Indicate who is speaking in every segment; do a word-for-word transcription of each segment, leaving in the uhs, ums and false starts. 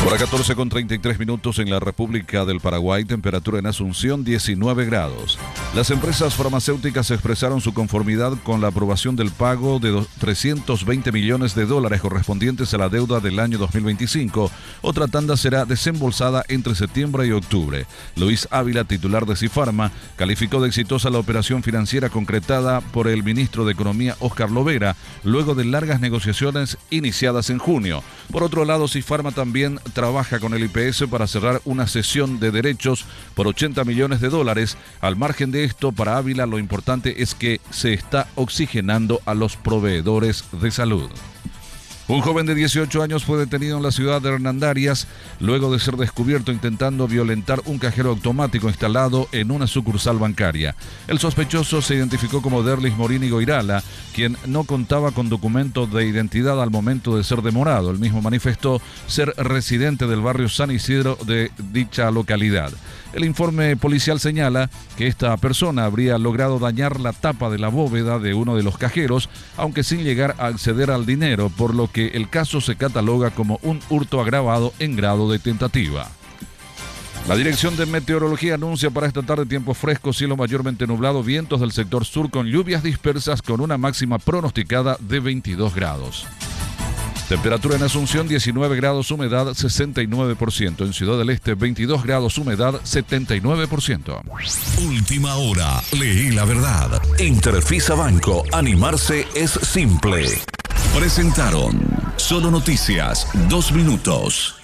Speaker 1: Hora catorce con treinta y tres minutos en la República del Paraguay, temperatura en Asunción diecinueve grados. Las empresas farmacéuticas expresaron su conformidad con la aprobación del pago de trescientos veinte millones de dólares correspondientes a la deuda del año dos mil veinticinco. Otra tanda será desembolsada entre septiembre y octubre. Luis Ávila, titular de Cifarma, calificó de exitosa la operación financiera concretada por el ministro de Economía, Óscar Lovera, luego de largas negociaciones iniciadas en junio. Por otro lado, Cifarma también trabaja con el I P S para cerrar una cesión de derechos por ochenta millones de dólares. Al margen de esto, para Ávila lo importante es que se está oxigenando a los proveedores de salud. Un joven de dieciocho años fue detenido en la ciudad de Hernandarias luego de ser descubierto intentando violentar un cajero automático instalado en una sucursal bancaria. El sospechoso se identificó como Derlis Morini Goirala, quien no contaba con documentos de identidad al momento de ser demorado. El mismo manifestó ser residente del barrio San Isidro de dicha localidad. El informe policial señala que esta persona habría logrado dañar la tapa de la bóveda de uno de los cajeros, aunque sin llegar a acceder al dinero, por lo que el caso se cataloga como un hurto agravado en grado de tentativa. La Dirección de Meteorología anuncia para esta tarde tiempo fresco, cielo mayormente nublado, vientos del sector sur con lluvias dispersas con una máxima pronosticada de veintidós grados. Temperatura en Asunción diecinueve grados, humedad sesenta y nueve por ciento. En Ciudad del Este veintidós grados, humedad setenta y nueve por ciento.
Speaker 2: Última hora, leí la verdad. Interfisa Banco, animarse es simple. Presentaron Solo Noticias, dos minutos.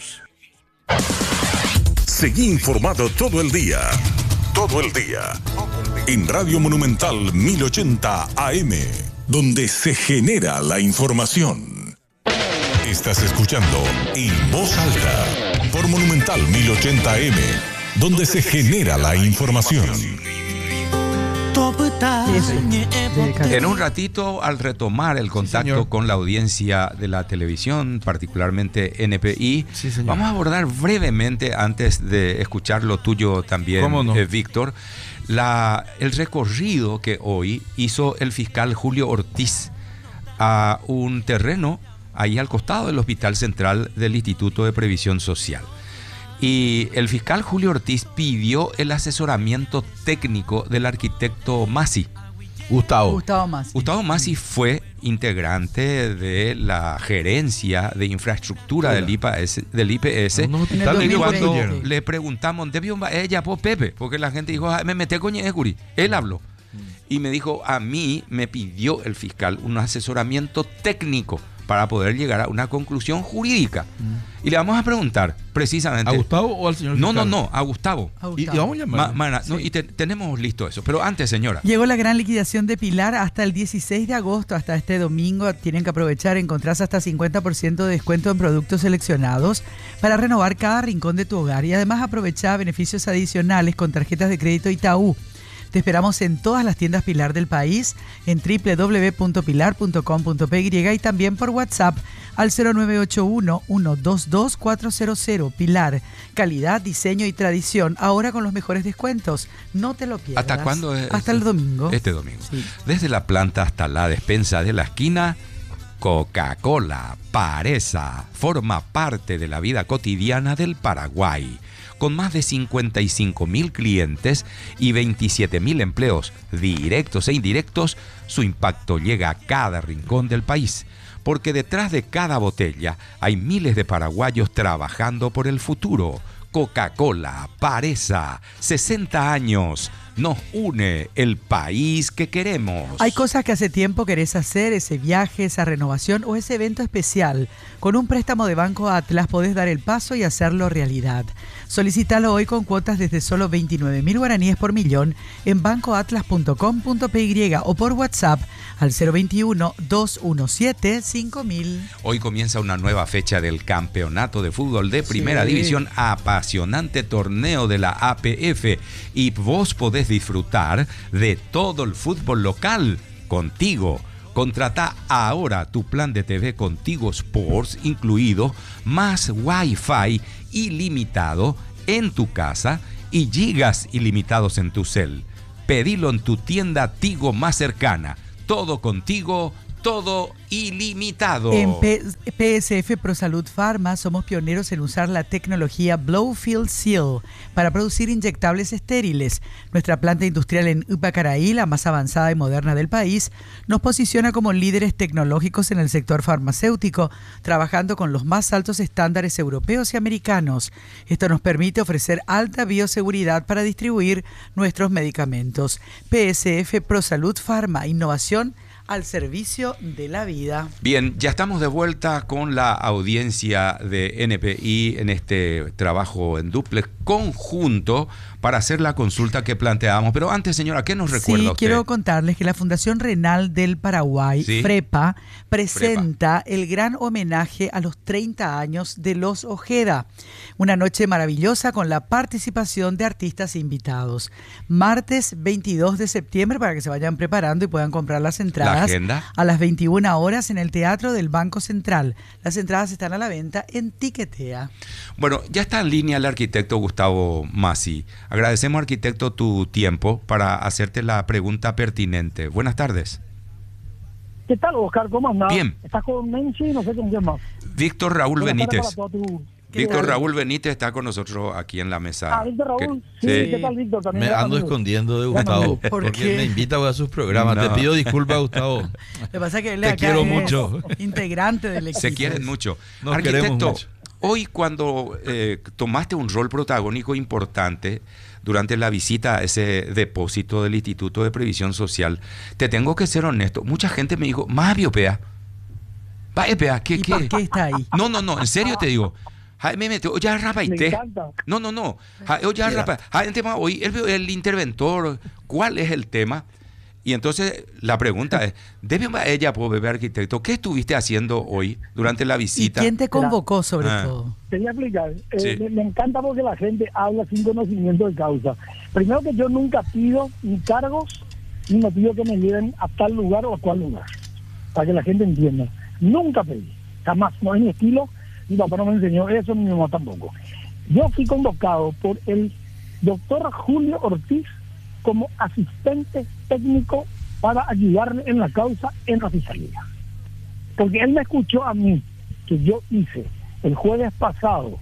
Speaker 2: Seguí informado todo el día. Todo el día. En Radio Monumental mil ochenta A M, donde se genera la información. Estás escuchando En Voz Alta por Monumental mil ochenta A M, donde se genera la información.
Speaker 3: En un ratito, al retomar el contacto sí, con la audiencia de la televisión, particularmente N P I, sí, vamos a abordar brevemente, antes de escuchar lo tuyo también, no? eh, Víctor, la, el recorrido que hoy hizo el fiscal Julio Ortiz a un terreno ahí al costado del Hospital Central del Instituto de Previsión Social. Y el fiscal Julio Ortiz pidió el asesoramiento técnico del arquitecto Masi.
Speaker 4: Gustavo.
Speaker 5: Gustavo Masi.
Speaker 3: Gustavo Masi fue integrante de la gerencia de infraestructura del I P S. Del I P S
Speaker 4: no, no,
Speaker 3: y cuando le, le preguntamos, ¿debió ella por Pepe? Porque la gente dijo, me metí con Ñeguri. Él habló. Y me dijo, a mí me pidió el fiscal un asesoramiento técnico para poder llegar a una conclusión jurídica. Mm. Y le vamos a preguntar precisamente...
Speaker 4: ¿A Gustavo o al señor
Speaker 3: fiscal? No,
Speaker 4: fiscal?
Speaker 3: no, no, a Gustavo.
Speaker 5: A Gustavo.
Speaker 4: Y, y vamos a llamar.
Speaker 3: Ma, ma, no, sí. Y te, tenemos listo eso. Pero antes, señora.
Speaker 5: Llegó la gran liquidación de Pilar hasta el dieciséis de agosto, hasta este domingo. Tienen que aprovechar, encontrás hasta cincuenta por ciento de descuento en productos seleccionados para renovar cada rincón de tu hogar. Y además aprovecha beneficios adicionales con tarjetas de crédito Itaú. Te esperamos en todas las tiendas Pilar del país, en doble u doble u doble u punto pilar punto com punto pe y también por WhatsApp al cero nueve ocho uno, uno dos dos, cuatro cero cero. Pilar, calidad, diseño y tradición, ahora con los mejores descuentos. No te lo pierdas.
Speaker 3: ¿Hasta cuándo es?
Speaker 5: Hasta el domingo.
Speaker 3: Este domingo.
Speaker 5: Sí.
Speaker 3: Desde la planta hasta la despensa de la esquina, Coca-Cola, Paresa, forma parte de la vida cotidiana del Paraguay. Con más de cincuenta y cinco mil clientes y veintisiete mil empleos directos e indirectos, su impacto llega a cada rincón del país. Porque detrás de cada botella hay miles de paraguayos trabajando por el futuro. Coca-Cola, Paresa, sesenta años. Nos une el país que queremos.
Speaker 5: Hay cosas que hace tiempo querés hacer, ese viaje, esa renovación o ese evento especial. Con un préstamo de Banco Atlas podés dar el paso y hacerlo realidad. Solicítalo hoy con cuotas desde solo veintinueve mil guaraníes por millón en banco atlas punto com punto pe o por WhatsApp al cero veintiuno, doscientos diecisiete, cinco mil.
Speaker 3: Hoy comienza una nueva fecha del Campeonato de Fútbol de Primera
Speaker 5: Sí.
Speaker 3: División, apasionante torneo de la A P F, y vos podés disfrutar de todo el fútbol local contigo. Contrata ahora tu plan de T V Contigo Sports incluido, más Wi-Fi ilimitado en tu casa y gigas ilimitados en tu cel. Pedilo en tu tienda Tigo más cercana. Todo contigo, todo ilimitado.
Speaker 5: En P- PSF ProSalud Pharma somos pioneros en usar la tecnología Blow-Fill Seal para producir inyectables estériles. Nuestra planta industrial en Upacaraí, la más avanzada y moderna del país, nos posiciona como líderes tecnológicos en el sector farmacéutico, trabajando con los más altos estándares europeos y americanos. Esto nos permite ofrecer alta bioseguridad para distribuir nuestros medicamentos. P S F ProSalud Pharma, innovación al servicio de la vida.
Speaker 3: Bien, ya estamos de vuelta con la audiencia de N P I en este trabajo en duplex conjunto para hacer la consulta que planteábamos. Pero antes, señora, ¿qué nos recuerda
Speaker 5: Sí,
Speaker 3: usted?
Speaker 5: quiero contarles que la Fundación Renal del Paraguay,
Speaker 3: Sí.
Speaker 5: FREPA, presenta el gran homenaje a los treinta años de Los Ojeda. Una noche maravillosa con la participación de artistas invitados. Martes veintidós de septiembre, para que se vayan preparando y puedan comprar las entradas.
Speaker 3: ¿La agenda?
Speaker 5: A las veintiuna horas en el Teatro del Banco Central. Las entradas están a la venta en Tiquetea.
Speaker 3: Bueno, ya está en línea el arquitecto Gustavo Masi. Agradecemos, arquitecto, tu tiempo para hacerte la pregunta pertinente. Buenas tardes.
Speaker 6: ¿Qué tal, Oscar? ¿Cómo andás?
Speaker 3: Bien.
Speaker 6: ¿Estás con Menchi? No sé con quién más.
Speaker 3: Víctor Raúl
Speaker 6: Buenas tardes
Speaker 3: Benítez.
Speaker 6: para todo tu-
Speaker 3: Víctor
Speaker 6: tu-
Speaker 3: Raúl Benítez está con nosotros aquí en la mesa.
Speaker 6: Ah, Víctor Raúl.
Speaker 3: Que-
Speaker 6: Sí,
Speaker 3: sí.
Speaker 6: ¿qué tal, Víctor? También
Speaker 4: Me
Speaker 6: era
Speaker 4: ando
Speaker 6: amigo.
Speaker 4: escondiendo de
Speaker 6: Bueno,
Speaker 4: Gustavo.
Speaker 5: ¿por
Speaker 4: porque
Speaker 5: qué?
Speaker 4: me invita a sus programas.
Speaker 3: No.
Speaker 4: Te pido disculpas, Gustavo.
Speaker 5: Lo que pasa es que él
Speaker 4: Te
Speaker 5: acá
Speaker 4: quiero
Speaker 5: es
Speaker 4: mucho.
Speaker 5: integrante del equipo.
Speaker 3: Se quieren mucho.
Speaker 4: Nos
Speaker 3: Arquitecto,
Speaker 4: queremos mucho.
Speaker 3: hoy cuando eh, tomaste un rol protagónico importante durante la visita a ese depósito del Instituto de Previsión Social, te tengo que ser honesto, mucha gente me dijo, más biopea. Va, epea, ¿qué,
Speaker 5: ¿Y
Speaker 3: qué?
Speaker 5: por qué está ahí?
Speaker 3: No, no, no, en serio te digo. Ja, me mete, ya
Speaker 6: Me
Speaker 3: rapaité.
Speaker 6: encanta.
Speaker 3: No, no, no. Ja, ya
Speaker 4: Mira.
Speaker 3: rapa. Ja, el tema hoy, el, el interventor, ¿cuál es el tema? Y entonces la pregunta es, ¿debe ella, por bebé arquitecto, qué estuviste haciendo hoy durante la
Speaker 5: ¿Y
Speaker 3: visita?
Speaker 5: quién te convocó sobre
Speaker 3: Ah.
Speaker 5: todo?
Speaker 6: Te voy a explicar. Eh,
Speaker 3: Sí.
Speaker 6: me, me encanta porque la gente habla sin conocimiento de causa. Primero que yo nunca pido ni cargos, ni me pido que me lleven a tal lugar o a cual lugar. Para que la gente entienda. Nunca pedí. Jamás. No es mi estilo. Mi papá no me enseñó eso, ni mi mamá tampoco. Yo fui convocado por el doctor Julio Ortiz como asistente técnico para ayudarle en la causa en la fiscalía. Porque él me escuchó a mí, que yo hice el jueves pasado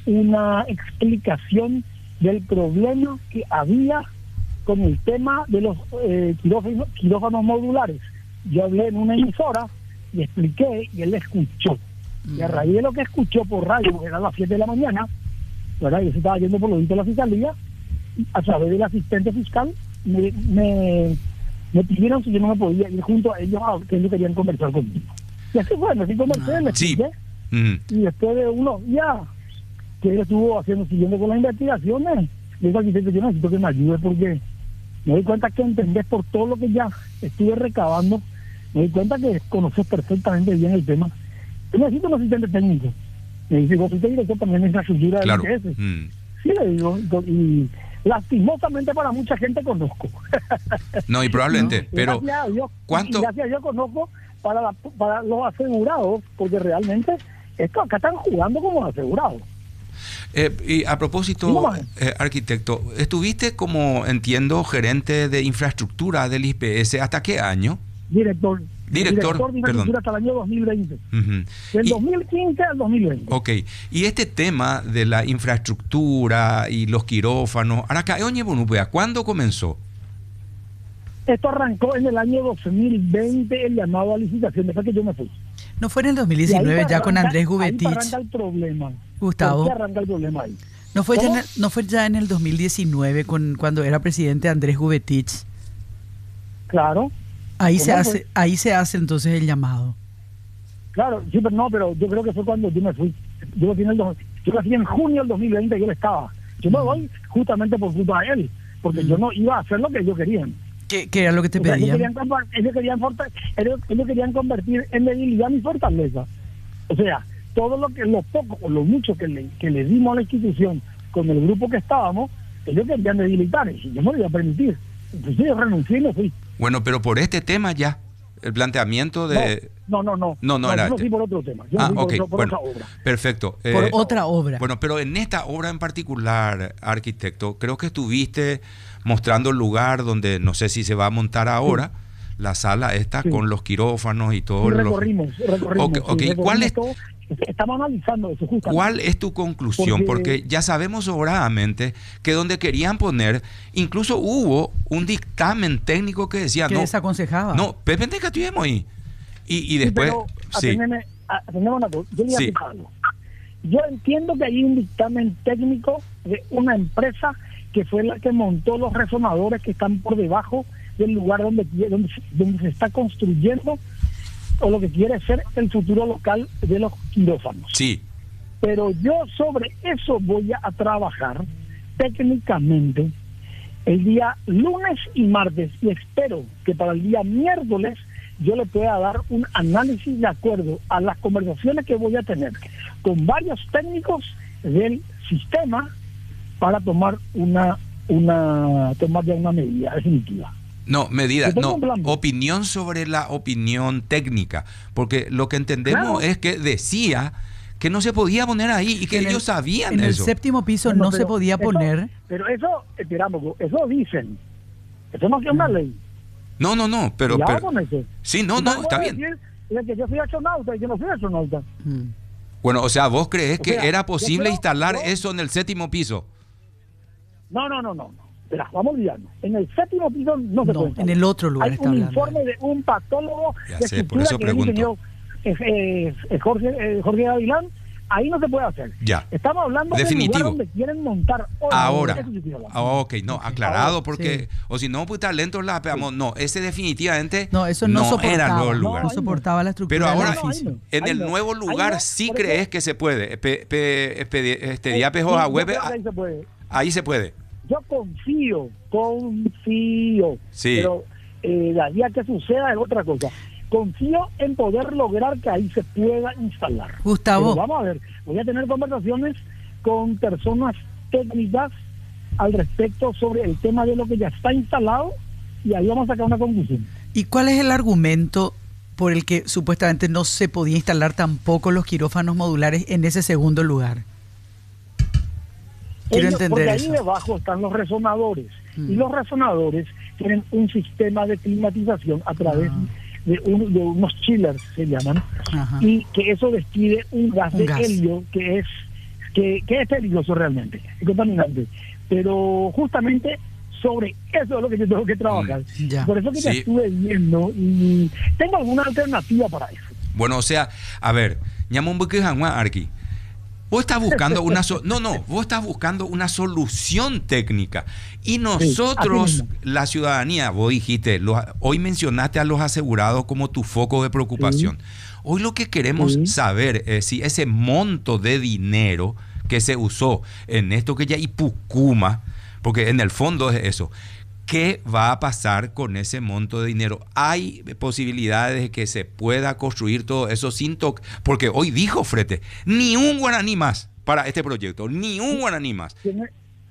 Speaker 6: una explicación del problema que había con el tema de los eh, quirófanos, quirófanos modulares. Yo hablé en una emisora y expliqué y él escuchó. Y a raíz de lo que escuchó por radio, porque eran las siete de la mañana, ¿verdad? Yo se estaba yendo por lo visto a la fiscalía, a través del asistente fiscal, me, me, me pidieron si yo no me podía ir junto a ellos, a que ellos querían conversar conmigo. Y así fue, me fui conversé, me
Speaker 3: Sí.
Speaker 6: expliqué,
Speaker 3: Mm.
Speaker 6: y después de unos días que él estuvo haciendo, siguiendo con las investigaciones, le dije al asistente, yo necesito que me ayude porque me doy cuenta que entendés por todo lo que ya estuve recabando, me doy cuenta que conoces perfectamente bien el tema. Yo necesito un asistente técnico. Me dice, vos fuiste director también de infraestructura
Speaker 3: Claro.
Speaker 6: del I T S.
Speaker 3: Mm.
Speaker 6: Sí, le digo, y, y lastimosamente para mucha gente conozco.
Speaker 3: No, y probablemente,
Speaker 6: Y
Speaker 3: pero
Speaker 6: gracias a Dios,
Speaker 3: ¿cuánto?
Speaker 6: y gracias a Dios conozco para, la- para los asegurados, porque realmente esto acá están jugando como asegurados.
Speaker 3: Eh, y a propósito,
Speaker 6: ¿Cómo va?
Speaker 3: eh, arquitecto, estuviste como, entiendo, gerente de infraestructura del I P S, ¿hasta qué año?
Speaker 6: Director.
Speaker 3: Director,
Speaker 6: de infraestructura
Speaker 3: perdón.
Speaker 6: hasta el año dos mil veinte.
Speaker 3: Ujú.
Speaker 6: Del
Speaker 3: Y-
Speaker 6: dos mil quince al dos mil veinte.
Speaker 3: Ok, y este tema de la infraestructura y los quirófanos, Araca, ¿cuándo comenzó?
Speaker 6: Esto arrancó en el año dos mil veinte, el llamado a licitación, después que yo me fui.
Speaker 5: ¿No fue en el dos mil
Speaker 6: Y ahí
Speaker 5: diecinueve ya
Speaker 6: arranca-
Speaker 5: con Andrés
Speaker 6: Ahí
Speaker 5: Gubetich?
Speaker 6: arranca el problema.
Speaker 5: Gustavo.
Speaker 6: ¿Por qué arranca el problema ahí?
Speaker 5: ¿No fue, ya
Speaker 6: ¿Cómo?
Speaker 5: en el, ¿No fue ya en el dos mil diecinueve con, cuando era presidente Andrés Gubetich?
Speaker 6: Claro,
Speaker 5: Ahí se,
Speaker 6: ¿Cómo
Speaker 5: hace,
Speaker 6: fue?
Speaker 5: ahí se hace entonces el llamado.
Speaker 6: claro, sí, pero no, pero yo creo que fue cuando yo me fui. Yo lo fui en, el dos- yo lo fui en junio del dos mil veinte, yo lo estaba. Yo me voy justamente por culpa de él, porque
Speaker 5: Mm.
Speaker 6: yo no iba a hacer lo que ellos querían.
Speaker 5: ¿Qué, qué era lo que te
Speaker 6: O sea, ellos,
Speaker 5: pedían?
Speaker 6: querían, compa- ellos, querían forta- ellos, ellos querían convertir en debilidad mi fortaleza. O sea, todo lo que lo poco o lo mucho que le, que le dimos a la institución con el grupo que estábamos, ellos querían debilitar, y yo no lo iba a permitir. Entonces yo renuncié y me fui.
Speaker 3: Bueno, pero por este tema ya, el planteamiento de...
Speaker 6: No, no, no.
Speaker 3: No, no era
Speaker 6: yo me
Speaker 3: este.
Speaker 6: fui por otro tema. Yo me
Speaker 3: Ah,
Speaker 6: fui por
Speaker 3: ok,
Speaker 6: otro- por
Speaker 3: bueno,
Speaker 6: otra obra.
Speaker 3: perfecto.
Speaker 5: Por
Speaker 3: Eh,
Speaker 5: otra obra.
Speaker 3: Bueno, pero en esta obra en particular, arquitecto, creo que estuviste mostrando el lugar donde, no sé si se va a montar ahora, la sala esta
Speaker 6: Sí.
Speaker 3: con los quirófanos y todo.
Speaker 6: Sí,
Speaker 3: los...
Speaker 6: recorrimos, recorrimos.
Speaker 3: Ok,
Speaker 6: sí,
Speaker 3: ok,
Speaker 6: recorrimos
Speaker 3: ¿cuál es-
Speaker 6: todo. Estamos analizando eso justamente.
Speaker 3: ¿Cuál es tu conclusión? Porque,
Speaker 6: Porque-
Speaker 3: ya sabemos sobradamente que donde querían poner, incluso hubo un dictamen técnico que decía,
Speaker 5: Que
Speaker 3: no,
Speaker 5: desaconsejaba.
Speaker 3: no, Pepe te catuvimos ahí. Y, y
Speaker 6: Sí,
Speaker 3: después,
Speaker 6: pero
Speaker 3: sí,
Speaker 6: atendeme- a- atendeme una cosa. Yo le voy a
Speaker 3: Sí.
Speaker 6: explicar algo. Yo entiendo que hay un dictamen técnico de una empresa que fue la que montó los resonadores que están por debajo del lugar donde, donde, donde se está construyendo o lo que quiere ser el futuro local de los quirófanos.
Speaker 3: sí,
Speaker 6: Pero yo sobre eso voy a trabajar técnicamente el día lunes y martes y espero que para el día miércoles yo le pueda dar un análisis de acuerdo a las conversaciones que voy a tener con varios técnicos del sistema para tomar una una tomar ya una medida definitiva.
Speaker 3: no, medida,
Speaker 6: Yo tengo
Speaker 3: no,
Speaker 6: un plan.
Speaker 3: opinión sobre la opinión técnica, porque lo que entendemos
Speaker 6: Claro.
Speaker 3: es que decía que no se podía poner ahí y que
Speaker 5: En el-
Speaker 3: ellos sabían
Speaker 5: En el
Speaker 3: eso.
Speaker 5: séptimo piso
Speaker 6: Bueno,
Speaker 5: no se
Speaker 6: pero
Speaker 5: podía
Speaker 6: eso-
Speaker 5: poner.
Speaker 6: Pero eso, esperamos, eso dicen. Eso no es una ley.
Speaker 3: No, no, no, pero,
Speaker 6: Cuidado
Speaker 3: pero
Speaker 6: con eso.
Speaker 3: sí, no, no,
Speaker 6: Vamos
Speaker 3: está
Speaker 6: a
Speaker 3: bien.
Speaker 6: decir de que yo soy astronauta y yo no soy astronauta.
Speaker 5: Mm.
Speaker 3: Bueno, o sea, ¿vos creés
Speaker 6: O
Speaker 3: que
Speaker 6: sea,
Speaker 3: era
Speaker 6: yo
Speaker 3: posible
Speaker 6: creo-
Speaker 3: instalar
Speaker 6: yo-
Speaker 3: eso en el séptimo piso?
Speaker 6: No, no, no, no. no. Espera, vamos a olvidarnos. En el séptimo piso no se
Speaker 5: No,
Speaker 6: puede.
Speaker 5: en el otro lugar
Speaker 6: Hay
Speaker 5: está
Speaker 6: un
Speaker 5: hablando.
Speaker 6: informe de un patólogo
Speaker 3: Ya
Speaker 6: de
Speaker 3: sé, por
Speaker 6: estructura
Speaker 3: eso
Speaker 6: que es el
Speaker 3: pregunto.
Speaker 6: ingeniero es, es- es Jorge, eh, Jorge Gavilán. Ahí no se puede hacer.
Speaker 3: Ya.
Speaker 6: Estamos hablando
Speaker 3: Definitivo.
Speaker 6: del lugar donde quieren montar hoy.
Speaker 3: Ahora,
Speaker 6: Eso sí estoy hablando.
Speaker 3: ah, ok, no, aclarado,
Speaker 6: Ahora,
Speaker 3: porque,
Speaker 5: sí.
Speaker 3: o si no, pues talentos la pegamos. No, ese definitivamente
Speaker 5: No, eso no, soportaba.
Speaker 3: era el nuevo
Speaker 5: no,
Speaker 3: lugar.
Speaker 5: no soportaba la estructura
Speaker 3: Pero
Speaker 5: del
Speaker 3: ahora,
Speaker 6: no, ahí
Speaker 5: edificio.
Speaker 6: no.
Speaker 3: en
Speaker 6: Ahí
Speaker 3: el
Speaker 6: no.
Speaker 3: nuevo
Speaker 6: Ahí
Speaker 3: lugar
Speaker 6: no,
Speaker 3: sí
Speaker 6: por
Speaker 3: crees
Speaker 6: eso-
Speaker 3: que se puede. Pe, pe, pe- este día
Speaker 6: Sí,
Speaker 3: pejoa
Speaker 6: yo
Speaker 3: web,
Speaker 6: creo que ahí se puede.
Speaker 3: ahí se puede.
Speaker 6: Yo confío, confío.
Speaker 3: Sí.
Speaker 6: Pero eh, la día que suceda es otra cosa. Confío en poder lograr que ahí se pueda instalar.
Speaker 5: Gustavo.
Speaker 6: Pero vamos a ver, voy a tener conversaciones con personas técnicas al respecto sobre el tema de lo que ya está instalado y ahí vamos a sacar una conclusión.
Speaker 5: ¿Y cuál es el argumento por el que supuestamente no se podía instalar tampoco los quirófanos modulares en ese segundo lugar? Quiero
Speaker 6: Ellos-
Speaker 5: entender
Speaker 6: porque ahí
Speaker 5: eso.
Speaker 6: debajo están los resonadores
Speaker 5: Mm.
Speaker 6: y los resonadores tienen un sistema de climatización a través
Speaker 5: Ah.
Speaker 6: de, un- de unos chillers, se llaman,
Speaker 5: Ajá.
Speaker 6: y que eso despide un gas
Speaker 5: Un
Speaker 6: de
Speaker 5: gas.
Speaker 6: helio que es que, que es peligroso realmente, es contaminante. Pero justamente sobre eso es lo que yo tengo que trabajar.
Speaker 5: Mm, ya.
Speaker 6: Por eso que ya
Speaker 3: Sí.
Speaker 6: estuve viendo y tengo alguna alternativa para eso.
Speaker 3: Bueno, o sea, a ver, ñamo un buque jangua, Arqui. Vos estás buscando una so- no, no, vos estás buscando una solución técnica y nosotros,
Speaker 6: así mismo.
Speaker 3: la ciudadanía, vos dijiste, los- hoy mencionaste a los asegurados como tu foco de preocupación. Hoy lo que queremos
Speaker 6: Sí.
Speaker 3: saber es si ese monto de dinero que se usó en esto que ya Ipucuma, porque en el fondo es eso, ¿qué va a pasar con ese monto de dinero? ¿Hay posibilidades de que se pueda construir todo eso sin toque? Porque hoy dijo Frete, ni un guaraní más para este proyecto, ni un guaraní más.
Speaker 6: Tiene-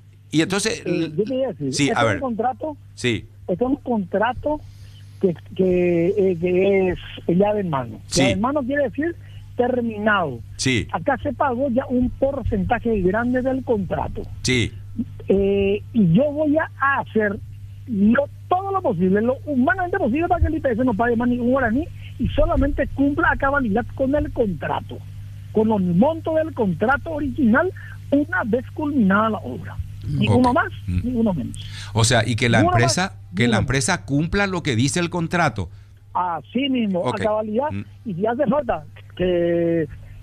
Speaker 3: Y entonces,
Speaker 6: eh, yo te voy a decir,
Speaker 3: sí,
Speaker 6: este
Speaker 3: a
Speaker 6: es
Speaker 3: ver,
Speaker 6: un contrato,
Speaker 3: sí,
Speaker 6: este es un contrato que, que, eh, que es llave en mano.
Speaker 3: Sí.
Speaker 6: Llave en mano quiere decir terminado.
Speaker 3: sí,
Speaker 6: Acá se pagó ya un porcentaje grande del contrato.
Speaker 3: sí,
Speaker 6: Eh, y yo voy a hacer lo, todo lo posible, lo humanamente posible para que el I P S no pague más ningún guaraní y solamente cumpla a cabalidad con el contrato, con el monto del contrato original una vez culminada la obra. Ni
Speaker 3: Ok.
Speaker 6: uno más,
Speaker 3: Mm.
Speaker 6: ni uno menos.
Speaker 3: o sea, y que la
Speaker 6: Ninguno
Speaker 3: empresa,
Speaker 6: más,
Speaker 3: que la
Speaker 6: ninguno.
Speaker 3: empresa cumpla lo que dice el contrato.
Speaker 6: Así mismo,
Speaker 3: Ok.
Speaker 6: a cabalidad.
Speaker 3: Mm.
Speaker 6: Y si hace falta que,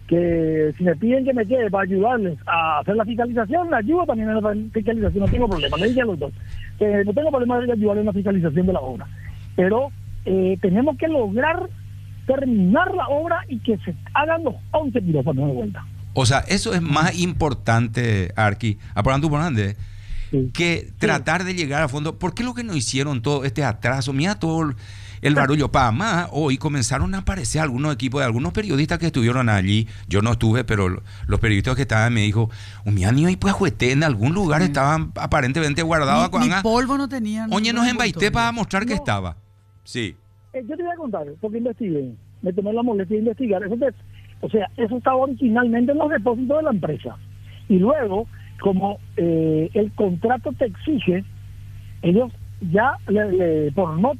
Speaker 6: que si me piden que me quede para ayudarles a hacer la fiscalización, la ayudo también en la fiscalización, no tengo problema. Le dije a los dos, que no tengo problema de ayudarles en la fiscalización de la obra. Pero eh, tenemos que lograr terminar la obra y que se hagan los once quirófanos de vuelta.
Speaker 3: O sea, eso es más importante, Arqui, apurando por grande,
Speaker 6: Sí.
Speaker 3: que tratar de llegar a fondo. ¿Por qué lo que no hicieron todo este atraso? Mira todo el- el barullo. Para más, hoy comenzaron a aparecer algunos equipos de algunos periodistas que estuvieron allí. Yo no estuve, pero lo- los periodistas que estaban me dijo, Umiani y pues juguete en algún lugar estaban aparentemente guardados.
Speaker 5: Ni, ni polvo no tenían.
Speaker 3: Oye, nos embaité para mostrar que
Speaker 6: No.
Speaker 3: estaba. Sí,
Speaker 6: Eh, yo te voy a contar, porque investigué, me tomé la molestia de investigar. Eso te- o sea, eso estaba originalmente en los depósitos de la empresa. Y luego, como eh, el contrato te exige, ellos ya le- le- por nota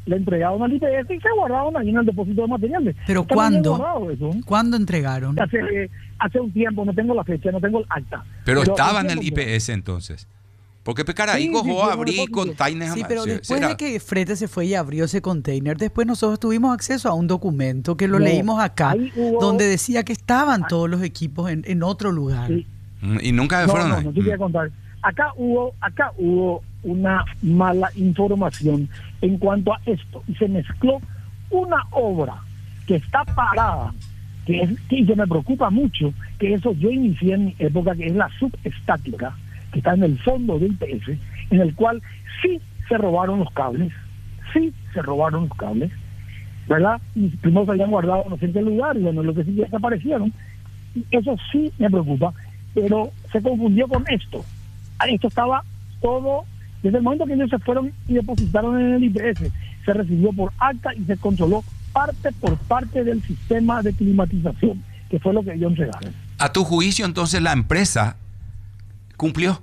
Speaker 6: le entregaron al I P S y se guardaron ahí en el depósito de materiales.
Speaker 5: ¿Pero
Speaker 6: Está
Speaker 5: cuándo?
Speaker 6: bien guardado eso, ¿eh?
Speaker 5: ¿Cuándo entregaron?
Speaker 6: Hace, hace un tiempo, no tengo la fecha, no tengo el acta.
Speaker 3: Pero estaba en
Speaker 6: entiendo
Speaker 3: el I P S entonces. Porque Pecaraí
Speaker 6: Sí,
Speaker 3: cojo
Speaker 6: sí, sí,
Speaker 3: abrí
Speaker 6: no, no,
Speaker 3: containers.
Speaker 5: Sí,
Speaker 3: jamás.
Speaker 5: pero
Speaker 3: Sí,
Speaker 5: después
Speaker 3: será.
Speaker 5: de que Frete se fue y abrió ese container, después nosotros tuvimos acceso a un documento que lo
Speaker 6: No,
Speaker 5: leímos acá,
Speaker 6: ahí hubo-
Speaker 5: donde decía que estaban todos los equipos en, en otro lugar.
Speaker 6: Sí.
Speaker 3: Mm, Y nunca me
Speaker 6: No,
Speaker 3: fueron
Speaker 6: no,
Speaker 3: ahí.
Speaker 6: no te voy a
Speaker 3: Mm.
Speaker 6: contar. Acá hubo, acá hubo una mala información en cuanto a esto y se mezcló una obra que está parada, que es que que me preocupa mucho, que eso yo inicié en mi época, que es la subestática, que está en el fondo del I P S, en el cual sí se robaron los cables, sí se robaron los cables, ¿verdad? Y primero se habían guardado no sé en qué lugar, y bueno, los que sí desaparecieron. Y eso sí me preocupa, pero se confundió con esto. Ah, Esto estaba todo, desde el momento que ellos se fueron y depositaron en el I P S, se recibió por acta y se controló parte por parte del sistema de climatización, que fue lo que ellos entregaron.
Speaker 3: A tu juicio, entonces, la empresa cumplió.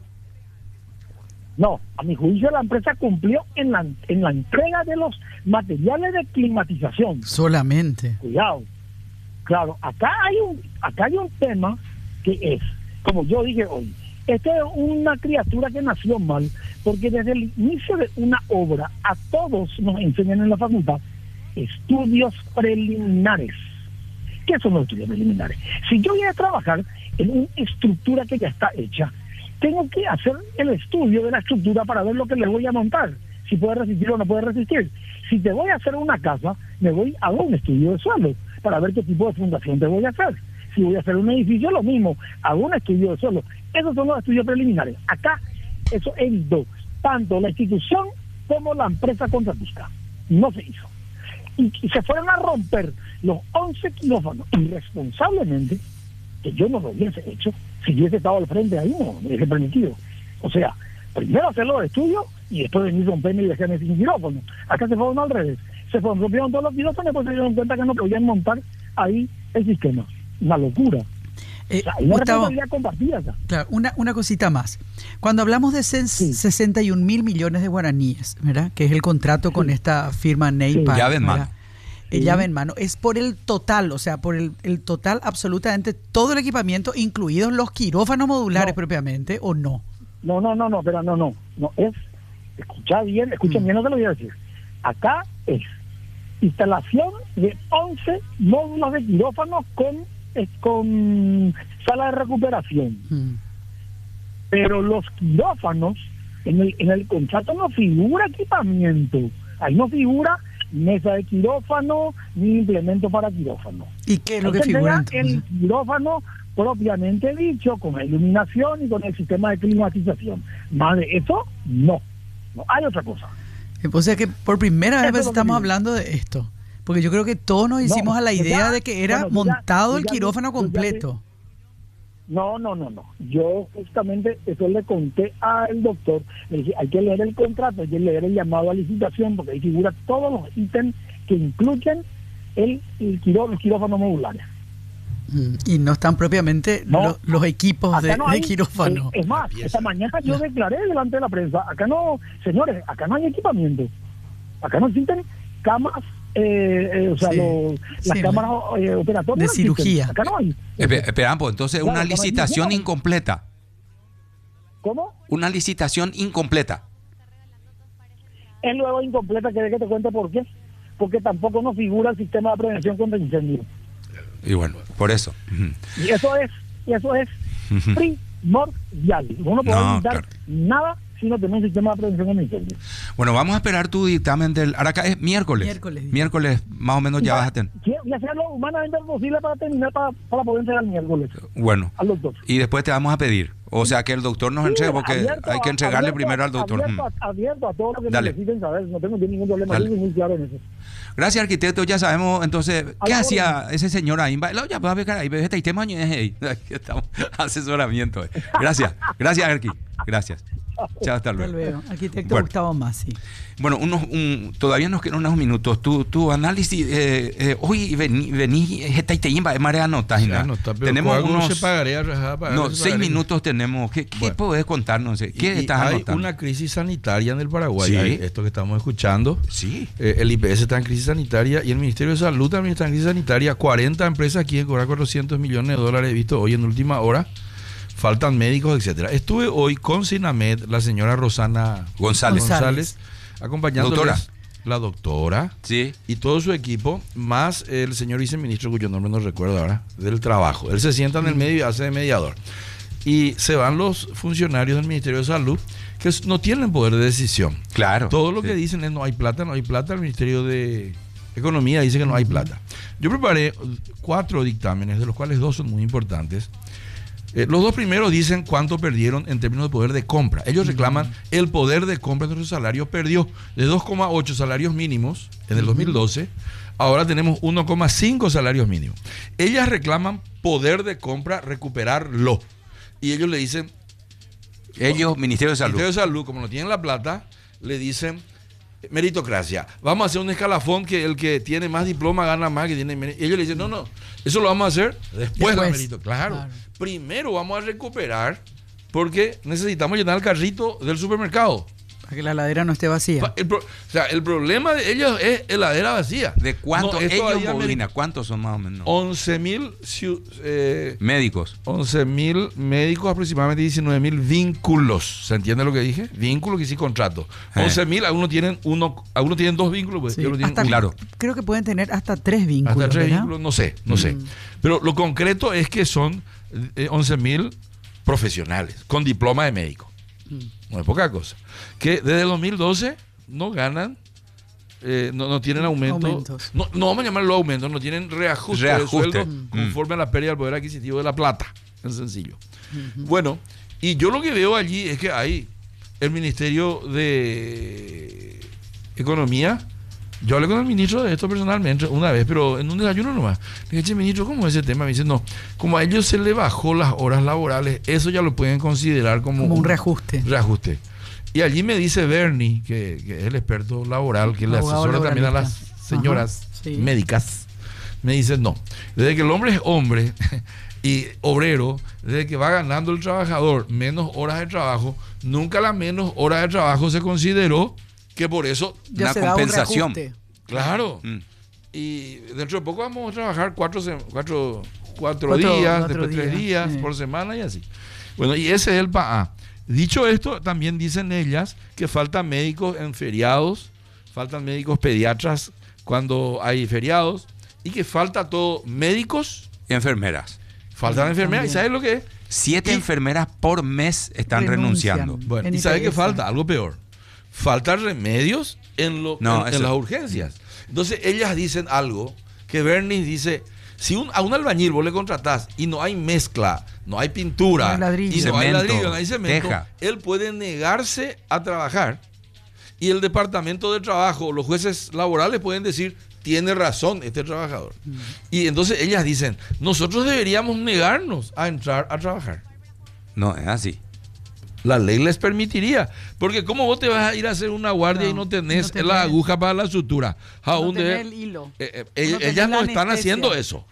Speaker 6: No, a mi juicio la empresa cumplió en la, en la entrega de los materiales de climatización.
Speaker 5: Solamente.
Speaker 6: Cuidado. Claro, acá hay un, acá hay un tema que es, como yo dije hoy, esta es una criatura que nació mal, porque desde el inicio de una obra a todos nos enseñan en la facultad estudios preliminares. ¿Qué son los estudios preliminares? Si yo voy a trabajar en una estructura que ya está hecha, tengo que hacer el estudio de la estructura para ver lo que le voy a montar, si puede resistir o no puede resistir. Si te voy a hacer una casa, me voy a un estudio de suelo para ver qué tipo de fundación te voy a hacer. Si voy a hacer un edificio, lo mismo, hago un estudio de suelo. Esos son los estudios preliminares. Acá eso evitó tanto la institución como la empresa contratista. No se hizo. Y, y se fueron a romper los once quirófanos irresponsablemente, que yo no lo hubiese hecho. Si yo hubiese estado al frente ahí, no me hubiese permitido. O sea, primero hacer los estudios y después venir a romperme y dejarme sin quirófano. Acá se fueron al revés. Se fueron, rompieron todos los quirófanos y después se dieron cuenta que no podían montar ahí el sistema. Una locura.
Speaker 5: Eh,
Speaker 6: O sea, hay una
Speaker 5: Gustavo,
Speaker 6: responsabilidad compartida acá.
Speaker 5: claro, una, una cosita más. Cuando hablamos de sen-
Speaker 6: Sí.
Speaker 5: sesenta y un mil millones de guaraníes, ¿verdad? Que es el contrato con
Speaker 6: Sí.
Speaker 5: esta firma Neipa.
Speaker 6: Sí.
Speaker 3: Llave en mano.
Speaker 5: Eh, llave en mano. Es por el total, o sea, por el, el total, absolutamente todo el equipamiento, incluidos los quirófanos modulares
Speaker 6: No.
Speaker 5: propiamente, ¿o no?
Speaker 6: No, no, no, no, pero no, no. No es, escucha bien, escuchen
Speaker 5: Mm.
Speaker 6: bien lo que le voy a decir. Acá es instalación de once módulos de quirófanos con, eh, con sala de recuperación.
Speaker 5: Mm.
Speaker 6: Pero los quirófanos, en el, en el contrato no figura equipamiento. Ahí no figura mesa de quirófano ni implemento para quirófano.
Speaker 5: ¿Y qué es lo
Speaker 6: Ahí
Speaker 5: que
Speaker 6: se
Speaker 5: figura
Speaker 6: entrega
Speaker 5: entonces?
Speaker 6: el quirófano propiamente dicho, con la iluminación y con el sistema de climatización. Más de eso, no. No hay otra cosa.
Speaker 5: O sea que por primera
Speaker 6: Eso
Speaker 5: vez
Speaker 6: es lo que
Speaker 5: estamos
Speaker 6: digo.
Speaker 5: hablando de esto. Porque yo creo que todos nos hicimos
Speaker 6: No,
Speaker 5: a la
Speaker 6: yo
Speaker 5: idea
Speaker 6: ya-
Speaker 5: de que era
Speaker 6: bueno, yo ya-
Speaker 5: montado
Speaker 6: yo
Speaker 5: el
Speaker 6: ya-
Speaker 5: quirófano
Speaker 6: yo ya-
Speaker 5: completo.
Speaker 6: No, no, no, no. Yo justamente eso le conté al doctor. Le dije, hay que leer el contrato, hay que leer el llamado a licitación, porque ahí figura todos los ítems que incluyen el, el quiró, los quirófanos modulares.
Speaker 5: Mm, Y no están propiamente
Speaker 6: No.
Speaker 5: lo- los equipos
Speaker 6: Acá
Speaker 5: de,
Speaker 6: no
Speaker 5: de
Speaker 6: hay-
Speaker 5: quirófano.
Speaker 6: Es, es más, esta mañana yo declaré delante de la prensa, acá no, señores, acá no hay equipamiento. Acá no existen camas, eh, eh, o sea,
Speaker 5: Sí.
Speaker 6: los- las
Speaker 5: Sí,
Speaker 6: cámaras eh, operatorias.
Speaker 5: de
Speaker 6: no existen.
Speaker 5: cirugía.
Speaker 6: Acá no hay.
Speaker 3: Espe- Esperan, pues entonces
Speaker 6: Claro,
Speaker 3: una
Speaker 6: acá no hay
Speaker 3: licitación
Speaker 6: ninguna.
Speaker 3: incompleta.
Speaker 6: ¿Cómo?
Speaker 3: Una licitación incompleta.
Speaker 6: Es luego incompleta, que de que te cuente por qué. Porque tampoco nos figura el sistema de prevención contra incendios.
Speaker 3: Y bueno, por eso. Ujú.
Speaker 6: Y eso es, y eso es
Speaker 3: Ujú.
Speaker 6: primordial. Uno no puede
Speaker 3: No,
Speaker 6: evitar
Speaker 3: claro.
Speaker 6: nada si no tenemos un sistema de prevención contra incendios.
Speaker 3: Bueno, vamos a esperar tu dictamen del... Ahora acá es miércoles.
Speaker 5: Miércoles.
Speaker 3: Miércoles, más o menos ya vas a tener.
Speaker 6: Y hacer lo humanamente posible para terminar, para, para poder entregar el miércoles
Speaker 3: Bueno,
Speaker 6: al doctor.
Speaker 3: y después te vamos a pedir. O sea, que el doctor nos
Speaker 6: Sí,
Speaker 3: entregue, porque
Speaker 6: abierto
Speaker 3: hay que
Speaker 6: a-
Speaker 3: entregarle
Speaker 6: abierto
Speaker 3: primero
Speaker 6: a-
Speaker 3: al doctor.
Speaker 6: Abierto,
Speaker 3: Mm.
Speaker 6: a, abierto a todo lo que
Speaker 3: Dale.
Speaker 6: necesiten saber, no tengo ningún problema,
Speaker 3: Dale.
Speaker 6: yo soy muy claro en eso.
Speaker 3: Gracias, arquitecto. Ya sabemos, entonces,
Speaker 6: A
Speaker 3: ¿qué
Speaker 6: la
Speaker 3: hacía ese señor ahí? Lo ya va a ver, caray, este tema, estamos asesoramiento. eh. Gracias, gracias, Arqui. Gracias. Chao, hasta
Speaker 5: Hasta
Speaker 3: luego.
Speaker 5: luego. Arquitecto
Speaker 3: Bueno.
Speaker 5: Gustavo Massi.
Speaker 3: Bueno, unos, un, todavía nos quedan unos minutos. Tu, tu análisis, eh, eh, hoy vení, vení, esta de Marea Nota,
Speaker 4: Ya no está, pero
Speaker 3: tenemos
Speaker 4: ¿cuál
Speaker 3: unos,
Speaker 4: se pagaría, rajada, pagar,
Speaker 3: no,
Speaker 4: se
Speaker 3: seis
Speaker 4: pagaría?
Speaker 3: minutos tenemos. ¿Qué, qué
Speaker 4: Bueno.
Speaker 3: podés contarnos? ¿Qué
Speaker 4: Y- y
Speaker 3: estás
Speaker 4: hay
Speaker 3: anotando?
Speaker 4: una crisis sanitaria en el Paraguay,
Speaker 3: Sí.
Speaker 4: hay esto que estamos escuchando.
Speaker 3: Sí.
Speaker 4: Eh, el I P S está en crisis sanitaria y el Ministerio de Salud también está en crisis sanitaria. cuarenta empresas quieren cobrar cuatrocientos millones de dólares, he visto hoy en última hora. Faltan médicos, etcétera. Estuve hoy con Sinamed, la señora Rosana
Speaker 3: González.
Speaker 4: González, acompañándoles
Speaker 3: Doctora.
Speaker 4: la doctora
Speaker 3: Sí.
Speaker 4: y todo su equipo, más el señor viceministro, cuyo nombre no recuerdo ahora, del trabajo. Él se sienta en el medio y hace de mediador. Y se van los funcionarios del Ministerio de Salud que s- no tienen poder de decisión.
Speaker 3: Claro.
Speaker 4: Todo lo
Speaker 3: Sí.
Speaker 4: que dicen es no hay plata, no hay plata. El Ministerio de Economía dice que no hay plata. Yo preparé cuatro dictámenes, de los cuales dos son muy importantes. Eh, los dos primeros dicen cuánto perdieron en términos de poder de compra. Ellos reclaman el poder de compra de nuestro salario perdió de dos coma ocho salarios mínimos en el dos mil doce, ahora tenemos uno coma cinco salarios mínimos. Ellas reclaman poder de compra, recuperarlo. Y ellos le dicen,
Speaker 3: Ellos, Ministerio de Salud.
Speaker 4: Ministerio de Salud, como no tienen la plata, le dicen meritocracia. Vamos a hacer un escalafón que el que tiene más diploma gana más, que tiene menos. Ellos le dicen, no, no, eso lo vamos a hacer después, de la
Speaker 5: Después.
Speaker 4: mérito. Claro.
Speaker 5: Claro.
Speaker 4: Primero vamos a recuperar porque necesitamos llenar el carrito del supermercado.
Speaker 5: Para que la ladera no esté vacía.
Speaker 4: Pa- el pro- o sea, el problema de ellos es heladera vacía.
Speaker 3: ¿De cuánto?
Speaker 4: No, es
Speaker 3: ellos,
Speaker 4: todavía
Speaker 3: Molina, ¿cuántos son más o menos?
Speaker 4: once mil eh,
Speaker 3: Médicos.
Speaker 4: once mil médicos, aproximadamente diecinueve mil vínculos. ¿Se entiende lo que dije? Vínculos que sí contrato.
Speaker 3: Eh.
Speaker 4: once mil, algunos tienen uno, algunos tienen dos vínculos, pues,
Speaker 5: Sí,
Speaker 4: otros tienen
Speaker 5: hasta-
Speaker 4: uno.
Speaker 3: Claro.
Speaker 5: Creo que pueden tener hasta tres vínculos.
Speaker 4: Hasta tres
Speaker 5: ¿verdad?
Speaker 4: vínculos, no sé, no sé. Pero lo concreto es que son eh, once mil profesionales con diploma de médico. No es poca cosa. Que desde el dos mil doce no ganan, eh, no, no tienen aumento.
Speaker 5: Aumentos.
Speaker 4: No, no vamos a llamarlo aumento, no tienen reajuste,
Speaker 3: Reajuste.
Speaker 4: de sueldo
Speaker 3: Mm.
Speaker 4: conforme a la pérdida del poder adquisitivo de la plata. En sencillo. Bueno, y yo lo que veo allí es que hay el Ministerio de Economía. Yo hablé con el ministro de esto personalmente una vez, pero en un desayuno nomás. Le dije, "Che, ministro, ¿cómo es ese tema?" Me dice, no, como a ellos se le bajó las horas laborales, eso ya lo pueden considerar como,
Speaker 5: Como un reajuste.
Speaker 4: reajuste. Y allí me dice Bernie, que, que es el experto laboral, que le
Speaker 5: Abogado
Speaker 4: asesora también a las
Speaker 5: laboralista.
Speaker 4: señoras
Speaker 5: Ajá, sí.
Speaker 4: médicas, me dice, no, desde que el hombre es hombre y obrero, desde que va ganando el trabajador menos horas de trabajo, nunca las menos horas de trabajo se consideró que por eso,
Speaker 5: Ya
Speaker 3: Una
Speaker 5: se da un
Speaker 3: compensación.
Speaker 5: reajuste.
Speaker 4: claro,
Speaker 3: Mm.
Speaker 4: y dentro de poco vamos a trabajar cuatro, se- cuatro, cuatro,
Speaker 5: Cuatro-
Speaker 4: días,
Speaker 5: cuatro
Speaker 4: después tres
Speaker 5: días,
Speaker 4: días
Speaker 5: sí.
Speaker 4: por semana y así. Bueno, y ese es el P A A. Dicho esto, también dicen ellas que faltan médicos en feriados, faltan médicos pediatras cuando hay feriados, y que falta todo, médicos,
Speaker 3: Enfermeras.
Speaker 4: faltan
Speaker 5: Sí,
Speaker 4: enfermeras, ¿y
Speaker 5: también.
Speaker 4: sabes lo que es?
Speaker 3: Siete
Speaker 4: Y-
Speaker 3: enfermeras por mes están
Speaker 5: Renuncian.
Speaker 3: renunciando.
Speaker 4: Bueno,
Speaker 5: En
Speaker 4: ¿y sabes
Speaker 5: I P
Speaker 4: qué
Speaker 5: S.
Speaker 4: falta? Algo peor. Faltan remedios en, lo,
Speaker 3: No,
Speaker 4: en- en
Speaker 3: eso-
Speaker 4: las urgencias. Entonces, ellas dicen algo que Bernie dice, si un- a un albañil vos le contratás y no hay mezcla, no hay pintura,
Speaker 5: No hay ladrillo.
Speaker 4: y no hay
Speaker 3: Cemento,
Speaker 4: ladrillo, no hay cemento,
Speaker 3: teja.
Speaker 4: él puede negarse a trabajar y el departamento de trabajo, los jueces laborales pueden decir, tiene razón este trabajador. Y entonces ellas dicen, nosotros deberíamos negarnos a entrar a trabajar.
Speaker 3: No, es así.
Speaker 4: La ley les permitiría. Porque ¿cómo vos te vas a ir a hacer una guardia
Speaker 5: No,
Speaker 4: y no tenés,
Speaker 5: no tenés.
Speaker 4: la aguja para la sutura? Aún
Speaker 5: No
Speaker 4: debe-
Speaker 5: tenés el hilo.
Speaker 4: Eh, eh,
Speaker 5: No
Speaker 4: ellos-
Speaker 5: tenés
Speaker 4: ellas
Speaker 5: la
Speaker 4: no están
Speaker 5: anestesia.
Speaker 4: haciendo eso.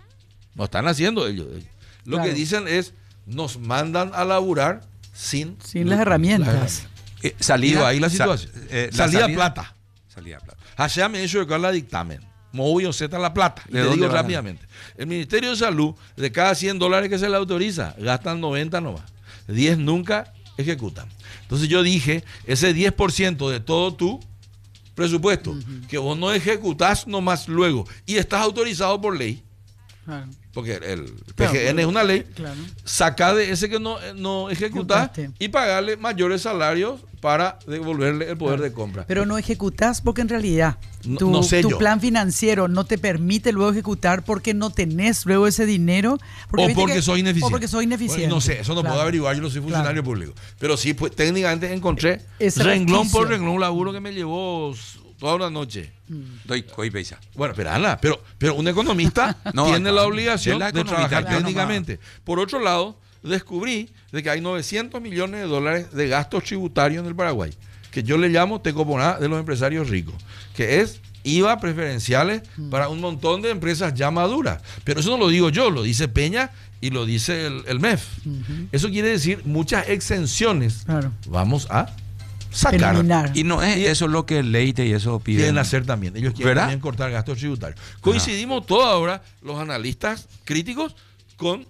Speaker 4: No están haciendo ellos. Lo
Speaker 5: Claro.
Speaker 4: que dicen es, nos mandan a laburar sin...
Speaker 5: Sin las herramientas.
Speaker 3: Eh, salida,
Speaker 4: Digo, ahí la
Speaker 3: sa-
Speaker 4: situación.
Speaker 3: eh, la
Speaker 4: salida,
Speaker 3: salida-
Speaker 4: plata.
Speaker 3: Salida plata.
Speaker 4: Allá me he hecho la dictamen. Movió Z la plata. Y
Speaker 3: ¿De
Speaker 4: te
Speaker 3: dónde
Speaker 4: digo
Speaker 3: van a-
Speaker 4: rápidamente. El Ministerio de Salud, de cada cien dólares que se le autoriza, gastan noventa nomás. diez nunca ejecutan. Entonces yo dije, ese diez por ciento de todo tu presupuesto, que vos no ejecutás nomás luego, y estás autorizado por ley,
Speaker 5: Claro.
Speaker 4: porque el P
Speaker 5: Claro,
Speaker 4: G N es una ley,
Speaker 5: Claro.
Speaker 4: saca de ese que no, no ejecutás
Speaker 5: Ejecutaste.
Speaker 4: y pagarle mayores salarios para devolverle el poder de compra.
Speaker 5: Pero no ejecutás porque en realidad
Speaker 4: No-
Speaker 5: tu,
Speaker 4: no sé
Speaker 5: tu
Speaker 4: yo.
Speaker 5: plan financiero no te permite luego ejecutar porque no tenés luego ese dinero.
Speaker 4: O
Speaker 5: viste
Speaker 4: porque
Speaker 5: que-
Speaker 4: soy ineficiente.
Speaker 5: O porque soy ineficiente.
Speaker 4: Bueno, no sé, eso no
Speaker 5: Claro.
Speaker 4: puedo averiguar, yo no soy funcionario
Speaker 5: Claro.
Speaker 4: público. Pero sí, pues técnicamente encontré
Speaker 5: Ese
Speaker 4: renglón
Speaker 5: resquicio.
Speaker 4: por renglón un laburo que me llevó s- toda una noche.
Speaker 3: Doy coi peisa.
Speaker 4: Bueno, pero Ana, pero, pero un economista
Speaker 3: No,
Speaker 4: tiene
Speaker 3: no,
Speaker 4: la
Speaker 3: es
Speaker 4: obligación
Speaker 3: la
Speaker 4: de
Speaker 3: economista,
Speaker 4: trabajar
Speaker 3: claro,
Speaker 4: técnicamente. Por otro lado, descubrí de que hay novecientos millones de dólares de gastos tributarios en el Paraguay, que yo le llamo tecoponá de los empresarios ricos, que es I V A preferenciales mm. para un montón de empresas ya maduras. Pero eso no lo digo yo, lo dice Peña y lo dice el, el M E F. Uh-huh. Eso quiere decir muchas exenciones. Claro. Vamos a sacar.
Speaker 3: Eliminar. Y no es y eso lo que Leite y eso piden.
Speaker 4: Quieren hacer también. Ellos quieren ¿verdad? También cortar gastos tributarios. Coincidimos todos ahora, los analistas críticos, con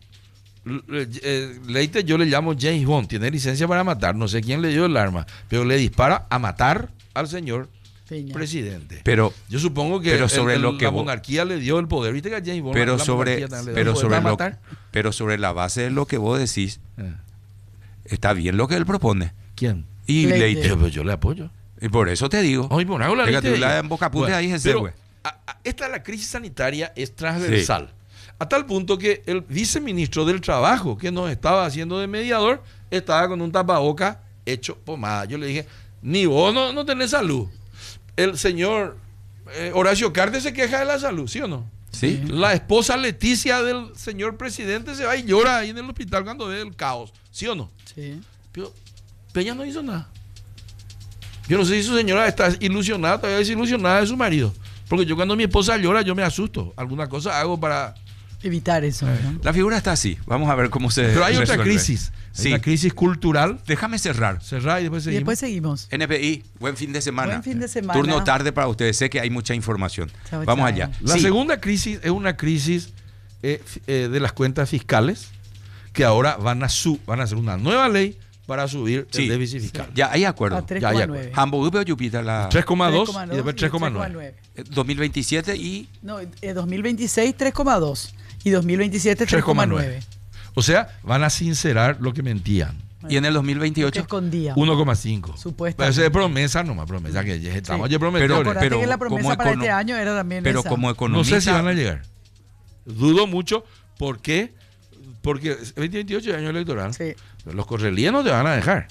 Speaker 4: eh, Leite. Yo le llamo James Bond. Tiene licencia para matar. No sé quién le dio el arma, pero le dispara a matar al señor Peña. Presidente.
Speaker 3: Pero
Speaker 4: yo supongo que,
Speaker 3: pero sobre
Speaker 4: el, el,
Speaker 3: lo que
Speaker 4: la
Speaker 3: vos,
Speaker 4: monarquía le dio el poder. ¿Viste que a James Bond
Speaker 3: pero
Speaker 4: la
Speaker 3: sobre pero sobre lo, pero sobre la base de lo que vos decís, eh. está bien lo que él propone.
Speaker 4: ¿Quién?
Speaker 3: Y
Speaker 4: Leite.
Speaker 3: Leite.
Speaker 4: Yo, pues yo le apoyo.
Speaker 3: Y por eso te digo.
Speaker 4: Ay, bueno, la
Speaker 3: Fíjate, la en boca puta ahí es
Speaker 4: pero, a, a, esta la crisis sanitaria es transversal. Sí. A tal punto que el viceministro del Trabajo, que nos estaba haciendo de mediador, estaba con un tapaboca hecho pomada. Yo le dije, ni vos no, no tenés salud. El señor eh, Horacio Cartes se queja de la salud, ¿sí o no?
Speaker 3: Sí.
Speaker 4: La esposa Leticia del señor presidente se va y llora ahí en el hospital cuando ve el caos, ¿sí o no?
Speaker 5: Sí.
Speaker 4: Pero Peña no hizo nada. Yo no sé si su señora está ilusionada, todavía desilusionada de su marido. Porque yo cuando mi esposa llora, yo me asusto. Alguna cosa hago para
Speaker 5: evitar eso, ¿no?
Speaker 3: La figura está así. Vamos a ver cómo se
Speaker 4: Pero hay
Speaker 3: resuelve.
Speaker 4: Otra crisis. Hay
Speaker 3: sí.
Speaker 4: una crisis cultural.
Speaker 3: Déjame cerrar.
Speaker 4: Cerrar y después seguimos.
Speaker 5: Y después seguimos.
Speaker 3: N P I, buen fin de semana.
Speaker 5: Buen fin de semana.
Speaker 3: Turno tarde para ustedes. Sé que hay mucha información.
Speaker 5: Chao,
Speaker 3: Vamos
Speaker 5: chao.
Speaker 3: allá.
Speaker 4: La
Speaker 3: sí.
Speaker 4: segunda crisis es una crisis eh, eh, de las cuentas fiscales, que ahora van a, su, van a hacer una nueva ley para subir sí. el déficit fiscal.
Speaker 3: Sí. Ya hay acuerdo.
Speaker 5: A tres coma nueve.
Speaker 3: Hamburgo Jupiter la
Speaker 4: tres coma dos y después tres coma nueve.
Speaker 3: dos mil veintisiete y
Speaker 5: no, eh, dos mil veintiséis tres coma dos y dos mil veintisiete tres coma nueve.
Speaker 4: O sea, van a sincerar lo que mentían.
Speaker 3: Y en el dos mil veintiocho
Speaker 4: uno coma cinco.
Speaker 5: Supuestamente.
Speaker 4: Pero es promesa, nomás promesa que ya estamos sí. prometedores.
Speaker 5: Pero, pero que la promesa para este año era también
Speaker 3: pero
Speaker 5: esa.
Speaker 3: Como economista,
Speaker 4: no sé si van a llegar. Dudo mucho. ¿Por qué? Porque veinte veintiocho es año electoral.
Speaker 5: Sí.
Speaker 4: Los correlíes no te van a dejar.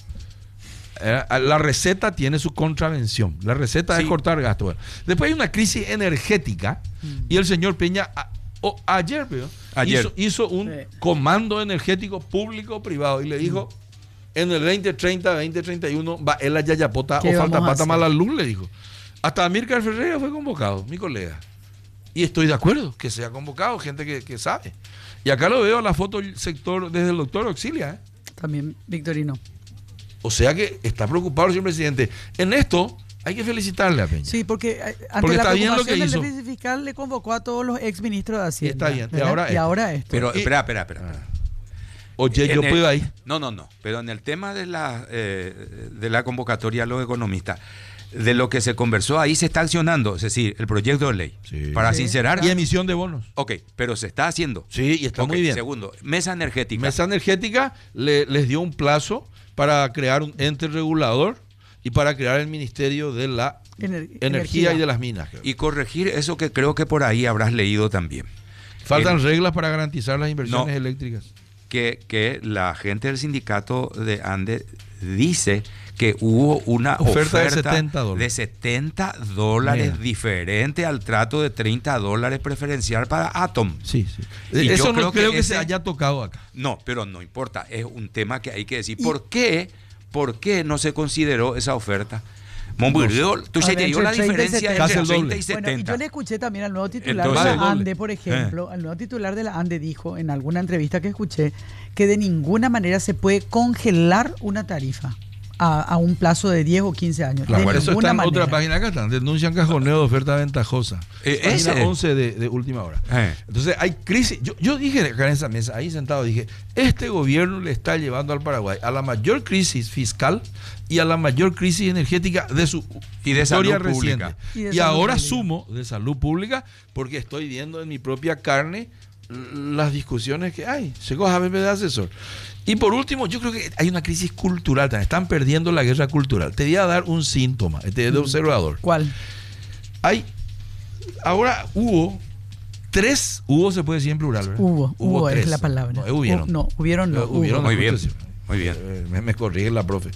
Speaker 4: La receta tiene su contravención. La receta sí. es cortar gastos. Después hay una crisis energética mm. y el señor Peña a, o, ayer, pero,
Speaker 3: ayer.
Speaker 4: Hizo, hizo un sí. comando energético público-privado y le dijo mm. en el veinte treinta, veinte treinta y uno va el Ayayapota o falta pata mala luz, le dijo. Hasta Amílcar Ferreira fue convocado, mi colega. Y estoy de acuerdo que sea convocado, gente que, que sabe. Y acá lo veo la foto del sector desde el doctor Auxilia. ¿eh?
Speaker 5: También Victorino.
Speaker 4: O sea que está preocupado el señor presidente. En esto hay que felicitarle a Peña.
Speaker 5: Sí, porque ante
Speaker 4: porque
Speaker 5: la
Speaker 4: está bien lo que
Speaker 5: preocupación
Speaker 4: hizo.
Speaker 5: del déficit fiscal le convocó a todos los exministros de Hacienda.
Speaker 4: Está bien. Y ahora,
Speaker 5: y ahora esto.
Speaker 3: Pero
Speaker 4: y,
Speaker 3: espera, espera, espera. espera.
Speaker 4: Oye, yo
Speaker 3: el,
Speaker 4: puedo ahí.
Speaker 3: No, no, no. Pero en el tema de la, eh, de la convocatoria a los economistas, de lo que se conversó ahí se está accionando, es decir, el proyecto de ley
Speaker 4: sí.
Speaker 3: para
Speaker 5: sí.
Speaker 3: sincerar.
Speaker 4: Y emisión de bonos.
Speaker 3: Ok, pero se está haciendo.
Speaker 4: Sí, y está
Speaker 3: okay,
Speaker 4: muy bien.
Speaker 3: Segundo, mesa energética.
Speaker 4: Mesa energética le, les dio un plazo para crear un ente regulador y para crear el Ministerio de la Ener- Energía, Energía y de las Minas. Creo.
Speaker 3: Y corregir eso que creo que por ahí habrás leído también.
Speaker 4: Faltan
Speaker 3: el,
Speaker 4: reglas para garantizar las inversiones
Speaker 3: no,
Speaker 4: eléctricas.
Speaker 3: Que, que la gente del sindicato de ANDE dice que hubo una oferta, oferta de setenta dólares, de setenta dólares diferente al trato de treinta dólares preferencial para Atom.
Speaker 4: Sí, sí.
Speaker 3: Y
Speaker 4: eso
Speaker 3: yo
Speaker 4: no
Speaker 3: creo,
Speaker 4: creo
Speaker 3: que,
Speaker 4: que
Speaker 3: ese,
Speaker 4: se haya tocado acá.
Speaker 3: No, pero no importa, es un tema que hay que decir. ¿Por qué, por qué no se consideró esa oferta? Monburgueo, tú se dio la diferencia entre treinta y setenta.
Speaker 5: Bueno, y yo le escuché también al nuevo titular Entonces, de la ANDE, por ejemplo, eh. al nuevo titular de la ANDE dijo en alguna entrevista que escuché que de ninguna manera se puede congelar una tarifa a, a un plazo de diez o quince años.
Speaker 4: Claro,
Speaker 5: de
Speaker 4: eso está en
Speaker 5: manera.
Speaker 4: otra página acá, están, denuncian cajoneo de oferta ventajosa.
Speaker 3: Eh,
Speaker 4: página
Speaker 3: ese.
Speaker 4: once de, de última hora. Eh. Entonces hay crisis. Yo, yo dije acá en esa mesa, ahí sentado, dije, este gobierno le está llevando al Paraguay a la mayor crisis fiscal y a la mayor crisis energética de su
Speaker 3: y de
Speaker 4: historia
Speaker 3: salud
Speaker 4: reciente.
Speaker 3: Pública.
Speaker 5: Y, de
Speaker 4: y ahora
Speaker 5: pública.
Speaker 4: sumo de salud pública porque estoy viendo en mi propia carne las discusiones que hay. Llegó a Javier de asesor. Y por último, yo creo que hay una crisis cultural. Están perdiendo la guerra cultural. Te voy a dar un síntoma este de observador.
Speaker 5: ¿Cuál?
Speaker 4: Hay, ahora hubo tres, hubo se puede decir en plural, ¿verdad?
Speaker 5: Hubo, hubo, hubo es la palabra.
Speaker 4: No, hubieron.
Speaker 5: Uh, no, hubieron no.
Speaker 4: Hubieron,
Speaker 3: muy bien, muy bien.
Speaker 4: Me, me corrige la profe.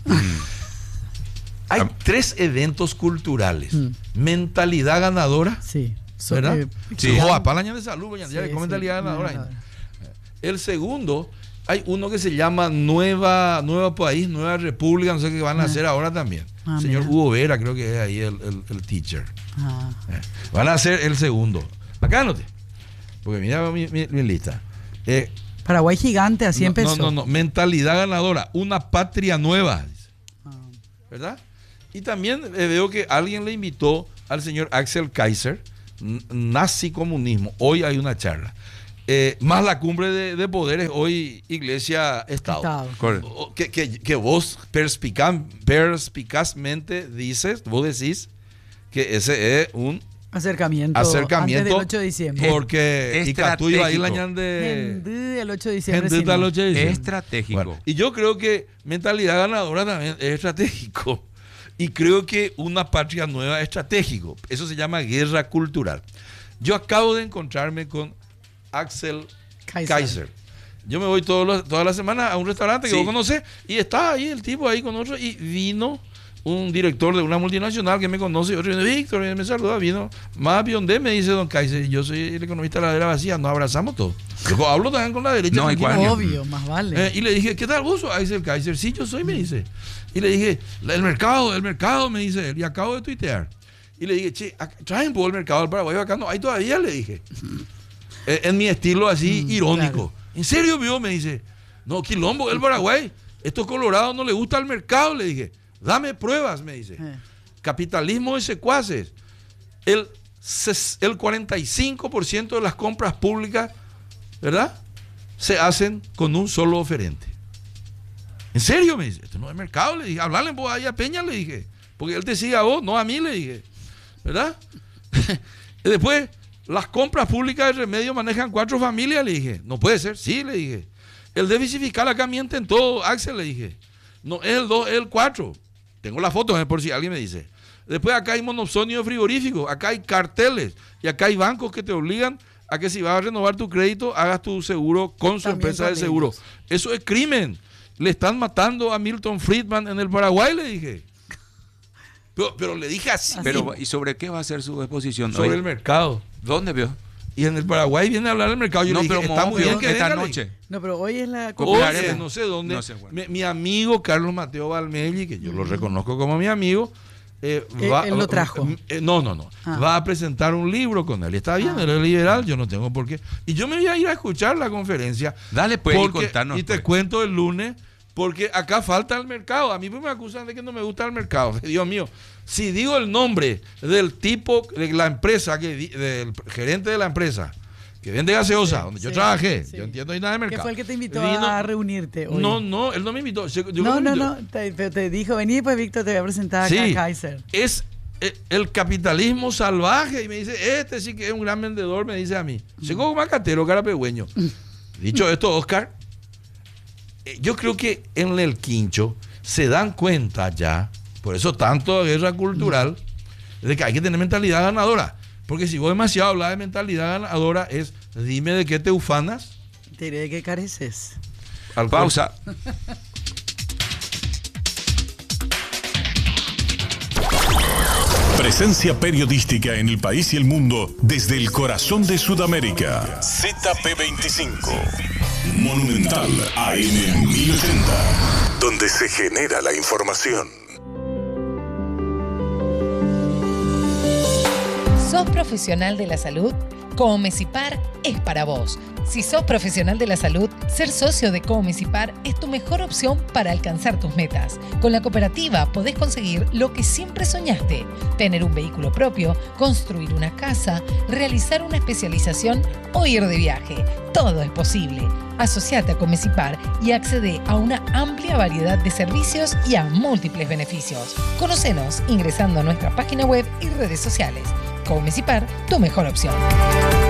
Speaker 4: Hay ah. tres eventos culturales. Mm. Mentalidad ganadora.
Speaker 5: Sí.
Speaker 4: So, ¿verdad?
Speaker 5: Eh,
Speaker 4: sí. Joa, para el año de salud, ya sí, le sí, mentalidad ganadora. ganadora. El segundo hay uno que se llama Nueva, Nueva País, Nueva República, no sé qué van a
Speaker 5: Ah.
Speaker 4: hacer ahora también.
Speaker 5: Ah,
Speaker 4: Señor
Speaker 5: mira.
Speaker 4: Hugo Vera, creo que es ahí el, el, el teacher.
Speaker 5: Ah.
Speaker 4: Eh, Van a hacer el segundo. Acá anote. Porque mira mi, mi- mi lista. Eh,
Speaker 5: Paraguay gigante, así
Speaker 4: no,
Speaker 5: empezó.
Speaker 4: No, no, no. Mentalidad ganadora. Una patria nueva. dice.
Speaker 5: Ah.
Speaker 4: ¿Verdad? Y también eh, veo que alguien le invitó al señor Axel Kaiser, n- nazi comunismo. Hoy hay una charla. Eh, más la cumbre de, de poderes, hoy Iglesia Estado.
Speaker 5: Estado.
Speaker 3: Correcto.
Speaker 4: O- Que, que- que vos perspica- perspicazmente dices, vos decís que ese es un
Speaker 5: Acercamiento.
Speaker 4: acercamiento
Speaker 5: Antes del ocho de diciembre.
Speaker 4: porque y Catuyo ahí la
Speaker 3: Estratégico.
Speaker 4: ñan de
Speaker 5: Gendú el ocho de diciembre.
Speaker 4: gente
Speaker 5: sí,
Speaker 4: tal
Speaker 5: no.
Speaker 4: ocho de diciembre.
Speaker 3: Estratégico.
Speaker 4: Bueno, y yo creo que mentalidad ganadora también es estratégico. Y creo que una patria nueva es estratégico. Eso se llama guerra cultural. Yo acabo de encontrarme con Axel
Speaker 5: Kaiser.
Speaker 4: Kaiser. Yo me voy todos los- toda la semana a un restaurante que
Speaker 3: Sí.
Speaker 4: vos conocés y está ahí el tipo ahí con otro y vino un director de una multinacional que me conoce y otro viene, Víctor, y me saluda, vino más Biondé, me dice don Kaiser, yo soy el economista de la ladera vacía, nos abrazamos todos. Yo hablo también con la derecha.
Speaker 3: No, hay
Speaker 4: tranquilo.
Speaker 3: cuál.
Speaker 5: Obvio, más vale.
Speaker 4: Eh, y le dije, ¿qué tal vos? Axel Kaiser, sí, yo soy, me dice. Y le dije, el mercado, el mercado, me dice él, y acabo de tuitear. Y le dije, che, ac- traen por el mercado del Paraguay acá, no, hay todavía, le dije. Eh, en mi estilo así,
Speaker 5: Mm,
Speaker 4: irónico.
Speaker 5: claro.
Speaker 4: ¿En serio, vio? Me dice, no, quilombo, el Paraguay, estos colorados no le gusta el mercado, le dije. Dame pruebas, me dice.
Speaker 5: Eh.
Speaker 4: Capitalismo de secuaces. El, ses- el cuarenta y cinco por ciento de las compras públicas, ¿verdad?, se hacen con un solo oferente. ¿En serio? Me dice. Esto no es mercado, le dije. Hablarle vos ahí a Peña, le dije. Porque él te sigue a vos, no a mí, le dije. ¿Verdad? Y después, las compras públicas de remedio manejan cuatro familias, le dije. No puede ser, sí, le dije. El déficit fiscal acá miente en todo, Axel, le dije. No, es el dos, es el cuatro. Tengo la foto, eh, por si alguien me dice. Después acá hay monopsonio frigorífico, acá hay carteles y acá hay bancos que te obligan a que si vas a renovar tu crédito, hagas tu seguro con su
Speaker 5: También
Speaker 4: empresa
Speaker 5: con
Speaker 4: de seguro.
Speaker 5: ellos.
Speaker 4: Eso es crimen. Le están matando a Milton Friedman en el Paraguay, le dije. Pero, pero le dije así.
Speaker 3: Pero, ¿y sobre qué va a ser su exposición?
Speaker 4: sobre
Speaker 3: hoy?
Speaker 4: el mercado.
Speaker 3: ¿Dónde vio?
Speaker 4: Y en el Paraguay viene a hablar del mercado. Yo
Speaker 3: No,
Speaker 4: le dije,
Speaker 3: pero
Speaker 4: está
Speaker 3: mo-
Speaker 4: muy bien
Speaker 3: vio
Speaker 4: que
Speaker 3: esta
Speaker 4: venga, le dije.
Speaker 3: noche.
Speaker 5: No, pero hoy es la
Speaker 3: Con-
Speaker 4: Oye,
Speaker 3: Copiaremos.
Speaker 4: no sé dónde.
Speaker 3: No sé, bueno.
Speaker 4: mi, mi amigo Carlos Mateo Valmelli, que yo lo reconozco como mi amigo, eh,
Speaker 5: Él-
Speaker 4: va,
Speaker 5: él lo trajo.
Speaker 4: eh, no, no, no.
Speaker 5: Ah.
Speaker 4: Va a presentar un libro con él. Está bien,
Speaker 5: Ah.
Speaker 4: él es liberal, yo no tengo por qué. Y yo me voy a ir a escuchar la conferencia.
Speaker 3: Dale, pues, y
Speaker 4: porque-
Speaker 3: contanos,
Speaker 4: y te
Speaker 3: pues.
Speaker 4: cuento el lunes, porque acá falta el mercado. A mí pues me acusan de que no me gusta el mercado. Dios mío, si digo el nombre del tipo, de la empresa, que di- del gerente de la empresa, que vende gaseosa,
Speaker 5: Sí,
Speaker 4: donde yo
Speaker 5: sí,
Speaker 4: trabajé,
Speaker 5: sí.
Speaker 4: yo entiendo ahí nada de
Speaker 5: ¿Qué
Speaker 4: mercado.
Speaker 5: fue el que te invitó
Speaker 4: Vino-
Speaker 5: a reunirte hoy?
Speaker 4: No, no, él no me invitó. Yo- yo
Speaker 5: no,
Speaker 4: me
Speaker 5: no,
Speaker 4: invitó.
Speaker 5: no, te, pero te dijo, vení pues Víctor, te voy a presentar acá
Speaker 4: Sí,
Speaker 5: a Kaiser.
Speaker 4: es eh, el capitalismo salvaje. Y me dice, este sí que es un gran vendedor, me dice a mí. Llegó un macatero, carapegüeño. Dicho esto, Oscar, eh, yo creo que en el quincho se dan cuenta ya, por eso tanto guerra cultural, de que hay que tener mentalidad ganadora. Porque si vos demasiado hablas de mentalidad ganadora, es dime de qué te ufanas.
Speaker 5: Te diré de qué careces.
Speaker 4: Al
Speaker 3: Pausa.
Speaker 2: Presencia periodística en el país y el mundo desde el corazón de Sudamérica. Z P veinticinco. Monumental A M mil ochenta. Donde se genera la información.
Speaker 7: ¿Sos profesional de la salud? Comecipar es para vos. Si sos profesional de la salud, ser socio de Comecipar es tu mejor opción para alcanzar tus metas. Con la cooperativa podés conseguir lo que siempre soñaste: tener un vehículo propio, construir una casa, realizar una especialización o ir de viaje. Todo es posible. Asociate a Comecipar y accede a una amplia variedad de servicios y a múltiples beneficios. Conocenos ingresando a nuestra página web y redes sociales. Comecipar, tu mejor opción.